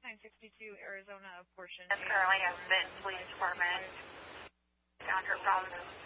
962 Arizona portion. That's currently a Benton Police Department. Found her from